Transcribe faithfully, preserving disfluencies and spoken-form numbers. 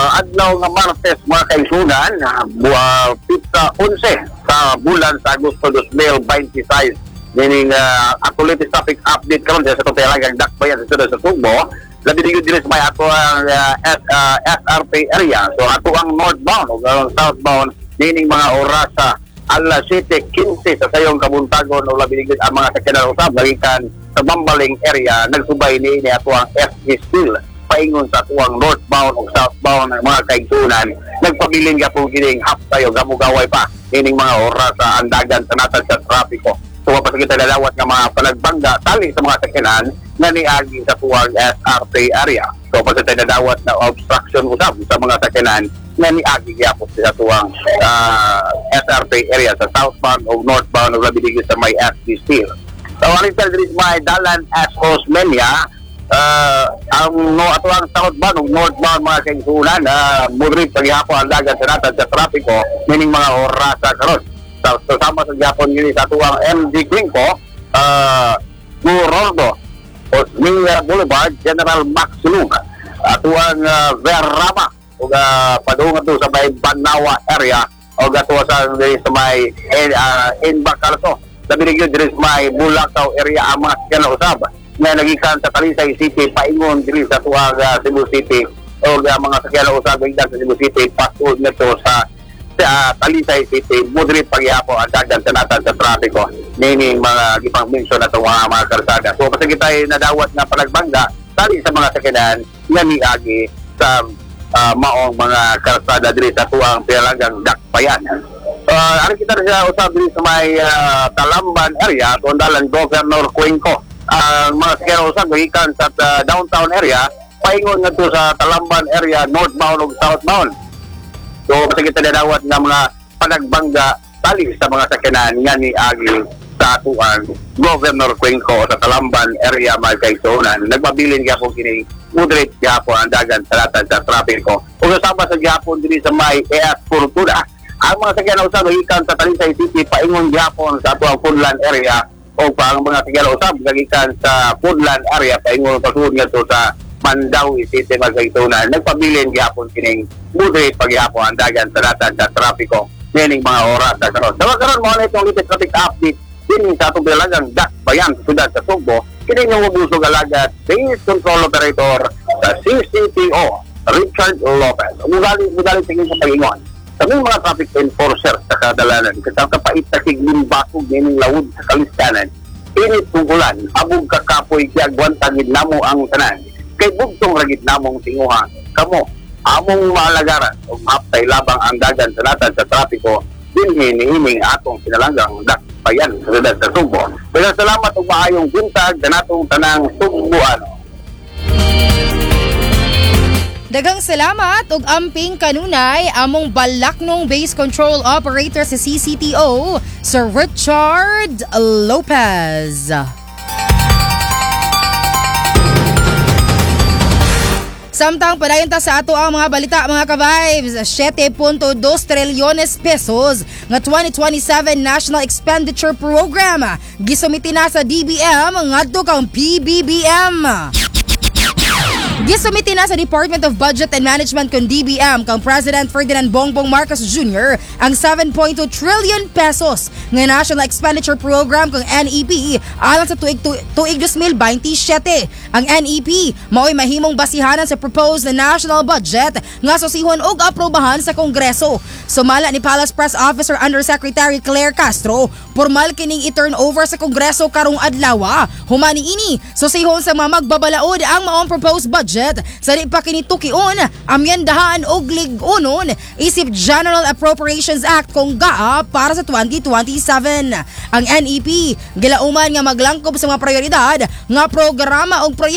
uh, adlaw nga Martes mga kaigsunan, uh, buwa pizza onse sa bulan sa Agosto two thousand twenty-six. Meaning uh, ako latest traffic update karon sa itong talagang dakbayan sa sa Tugbo. Labi digud diri sa may ato ang uh, S, uh, S R P area. So ato ang northbound o southbound meaning mga oras sa alas seven fifteen sa sayong kabuntagon o labi digud ang mga sakyanan usab nagikan sa Bambaling area nagsubay ni ni ato ang S G Steel paingon sa tuwang northbound o southbound ng mga kaigsunan. Nagpabilin ka po kining hap tayo gamugaway pa ining mga oras sa andagan sa natad sa trapiko. So mapasagita na dawat ng mga panagbangga tali sa mga sakyanan na niagi sa tuwang S R P area. So mapasagita na dawat na obstruction usab sa mga sakyanan na niagi gyapon sa tuwang uh, S R P area sa southbound o northbound o labi digid sa may S G Steel. So ang ito diri may dalan S Osmeña. Uh, ang no ato ang southbound ug northbound mga kaigsunan na uh, mudrit paghapon ang dagat sa natad sa trapiko meaning mga oras sa karon sa so, sama sa gyapon gini sa tuwang M D Quinco uh, Gurordo Osmeña Boulevard General Max Lug ato ang uh, Verrama ug uh, padung ato sa may Banawa area ug ato sa sa may uh, Inbacalso labi gyud diri sa may Bulacau area ang mga sakyanan usab na nagikan sa Talisay City paingon diri sa tuwag uh, Cebu City o uh, mga sakyanan usab gikan sa Cebu City pasud nito sa sa Talisay City mudrit paghapon ang dagan sa natad sa trapiko meaning mga gipang mention na mga mga karsada. So kasi kita nadawat na panagbangga tali sa mga sakyanan nga niagi sa uh, maong mga karsada diri sa tuwang Pialagang Dakbayan. Uh, ari kita na usab diri sa may uh, Talamban area kung dalan Governor Cuenco. Ang uh, mga sakyanan usab gikan sa uh, downtown area paingon nga to sa Talamban area northbound ug southbound. So kasi kita nadawat nga mga panagbangga tali sa mga sakyanan nga niagi sa atuan Governor Cuenco sa Talamban area mga kaigsunan. Nagpabilin gyapon kini mudrit gyapon ang dagan sa natad sa trapiko. Ug sama sa gyapon diri sa may E S Fortuna. Ang mga sakyanan usab gikan sa Talisay City paingon gyapon sa atuang Punlan area o pa ang mga sakyanan usab gikan sa Punlan area paingon pasud ngadto sa Mandawi City mga kaigsunan. Nagpabilin gyapon kining mudrit paghapon ang dagan sa natad sa trapiko meaning mga oras sa karon. Sa karon mo na itong latest traffic update din sa atong Pialagang Dakbayan sa siyudad sa Tugbo. Kini yung ubusog alagat Base Control Operator sa C C T O Richard Lopez. Mugali mugali tingin sa pagingon. Kaming mga traffic enforcer sa kadalanan kasang kapait na kiglimbasog meaning lawod sa kaliskanan. Init kung ulan, abog kakapoy kiagwan tagid namo ang tanan. Kay bugtong ragid namong tinguha kamo among maalagaran ug maptay labang ang dagan sa natad sa trapiko dinhi niining atong Pinalanggang Dakbayan sa siyudad sa Tugbo. Pero salamat ug maayong buntag kanatong tanang Tugboan. Daghang salamat ug amping kanunay among balaknong base control operator sa C C T O Sir Richard Lopez. Samtang padayon ta sa ato ang mga balita mga ka-vibes, seven point two trilyones pesos nga twenty twenty-seven National Expenditure Program gisumiti na sa D B M ngadto kang P B B M. Gisumiti na sa Department of Budget and Management kung D B M kang President Ferdinand Bongbong Marcos Junior ang seven point two trillion pesos nga National Expenditure Program kung N E P alang sa tuig tuig twenty twenty-seven. Ang N E P mao'y mahimong basihanan sa proposed na national budget nga susihon og aprobahan sa Kongreso. Sumala ni Palace Press Officer Undersecretary Claire Castro, formal kining i-turn over sa Kongreso karong adlaw. Humani ini susihon sa mga magbabalaod ang maong proposed budget sa di pa kinitukion, amyendahan og lig-unon isip General Appropriations Act kung gaa para sa twenty twenty-seven. Ang N E P gilauman nga maglangkob sa mga prioridad nga programa og proyekto